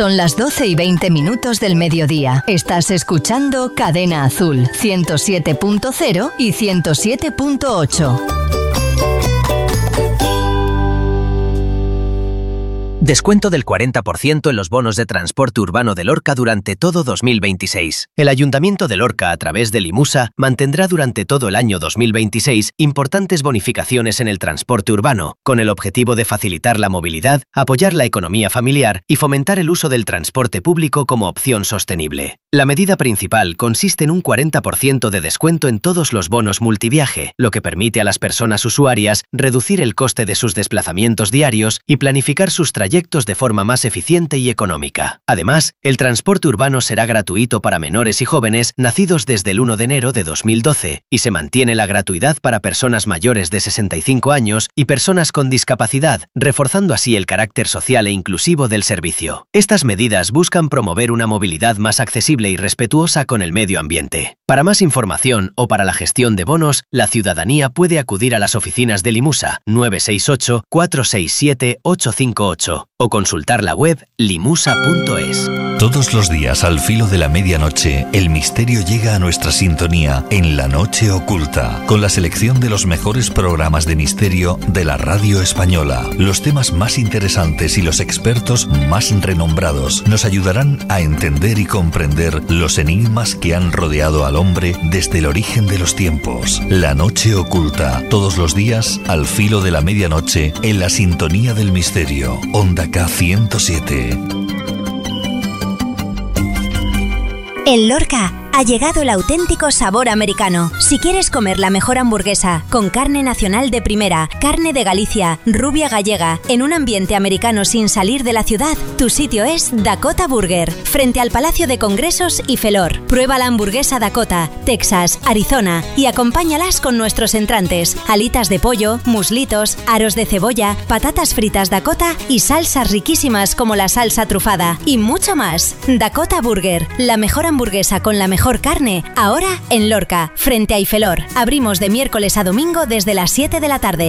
Son las 12:20 del mediodía. Estás escuchando Cadena Azul, 107.0 y 107.8. Descuento del 40% en los bonos de transporte urbano de Lorca durante todo 2026. El Ayuntamiento de Lorca, a través de Limusa, mantendrá durante todo el año 2026 importantes bonificaciones en el transporte urbano, con el objetivo de facilitar la movilidad, apoyar la economía familiar y fomentar el uso del transporte público como opción sostenible. La medida principal consiste en un 40% de descuento en todos los bonos multiviaje, lo que permite a las personas usuarias reducir el coste de sus desplazamientos diarios y planificar sus trayectos de forma más eficiente y económica. Además, el transporte urbano será gratuito para menores y jóvenes nacidos desde el 1 de enero de 2012 y se mantiene la gratuidad para personas mayores de 65 años y personas con discapacidad, reforzando así el carácter social e inclusivo del servicio. Estas medidas buscan promover una movilidad más accesible y respetuosa con el medio ambiente. Para más información o para la gestión de bonos, la ciudadanía puede acudir a las oficinas de Limusa 968 467 858 o consultar la web limusa.es. Todos los días al filo de la medianoche, el misterio llega a nuestra sintonía en La Noche Oculta, con la selección de los mejores programas de misterio de la radio española. Los temas más interesantes y los expertos más renombrados nos ayudarán a entender y comprender los enigmas que han rodeado al hombre desde el origen de los tiempos. La Noche Oculta, todos los días al filo de la medianoche en la sintonía del misterio. Onda K 107. En Lorca ha llegado el auténtico sabor americano. Si quieres comer la mejor hamburguesa, con carne nacional de primera, carne de Galicia, rubia gallega, en un ambiente americano sin salir de la ciudad, tu sitio es Dakota Burger, frente al Palacio de Congresos y Felor. Prueba la hamburguesa Dakota, Texas, Arizona y acompáñalas con nuestros entrantes, alitas de pollo, muslitos, aros de cebolla, patatas fritas Dakota y salsas riquísimas como la salsa trufada y mucho más. Dakota Burger, la mejor hamburguesa con la mejor carne, ahora en Lorca, frente a Ifelor. Abrimos de miércoles a domingo desde las 7 de la tarde.